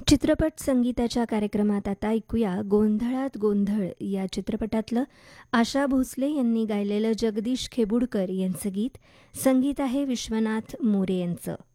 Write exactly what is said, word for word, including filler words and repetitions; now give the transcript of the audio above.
चित्रपट संगीताच्या कार्यक्रमात आता ऐकूया गोंधळात गोंधळ या चित्रपटातलं आशा भोसले यांनी गायलेलं जगदीश खेबुडकर यांचं गीत. संगीत आहे विश्वनाथ मोरे यांचं.